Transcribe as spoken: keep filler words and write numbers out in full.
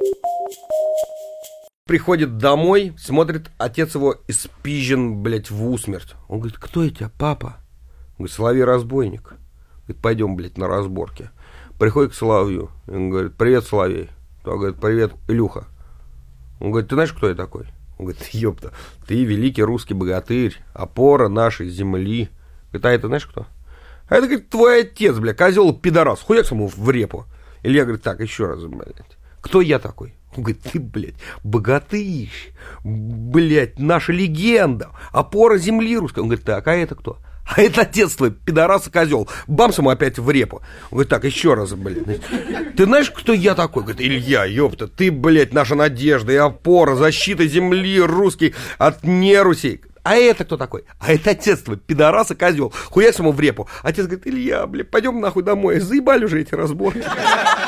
Приходит домой, смотрит, отец его испизжен, блядь, в усмерть. Он говорит, кто я тебя, папа? Он говорит, Соловей-разбойник. Говорит, пойдем, блядь, на разборки. Приходит к Соловью. Он говорит, привет, Соловей. Он говорит, привет, Илюха. Он говорит, ты знаешь, кто я такой? Он говорит, ёпта, ты великий русский богатырь, опора нашей земли. Говорит, а это знаешь кто? А это, говорит, твой отец, бля, козел пидорас, хуяк ему в репу. Илья говорит, так, еще раз, блядь, кто я такой? Он говорит, ты, блядь, богатырь, блядь, наша легенда, опора земли русской. Он говорит, так, а это кто? А это отец твой, пидорас и козел. Бамс ему опять в репу. Он говорит, так, еще раз, блядь. Ты знаешь, кто я такой? Говорит, Илья, ёпта, ты, блядь, наша надежда и опора, защита земли русской от нерусей. А это кто такой? А это отец твой, пидорас и козел. Хуясь ему в репу. Отец говорит, Илья, блядь, пойдем нахуй домой. Заебали уже эти разборки.